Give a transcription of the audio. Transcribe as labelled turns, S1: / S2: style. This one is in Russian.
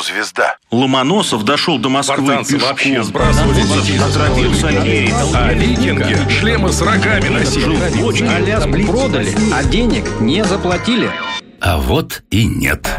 S1: звезда.
S2: Ломоносов дошел до Москвы
S3: Спартанцы
S2: пешком.
S3: вообще сбрасывали детей со
S2: Отравился рейд.
S3: А викинги шлемы с рогами носили.
S4: Аляску продали, а денег не заплатили.
S5: А вот и нет.